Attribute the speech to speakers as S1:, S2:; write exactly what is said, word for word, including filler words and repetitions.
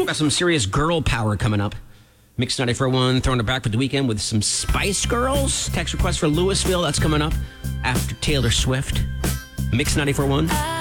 S1: Got some serious girl power coming up. Mix ninety-four point one throwing it back for the weekend with some Spice Girls. Text request for Louisville. That's coming up after Taylor Swift. Mix ninety-four point one.